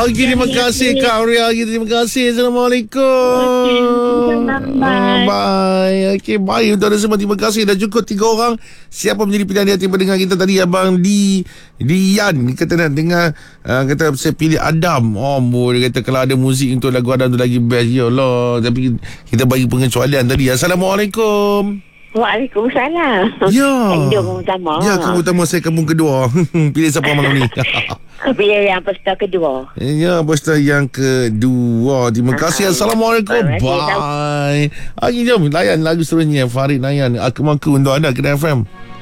Okey, terima kasih Kak Auria. Terima kasih. Assalamualaikum. Bye. Okey, bye untuk anda semua. Terima kasih. Dah cukup 3 orang. Siapa menjadi pilihan di hati pendengar kita tadi? Abang Dian kata nak dengar, kata saya pilih Adam. Dia kata kalau ada muzik untuk lagu Adam tu lagi best. Ya Allah. Tapi kita bagi pengecualian tadi. Assalamualaikum. Waalaikumsalam. Ya. Kampung utama. Ya, kampung utama saya kampung kedua. Pilih siapa malam ni? Pilih yang peserta kedua. Ya, peserta yang kedua. Terima kasih. Assalamualaikum. Bye. Jom layan lagu seterusnya. Farid Nayan. Aku Maku untuk anda, Kedah FM.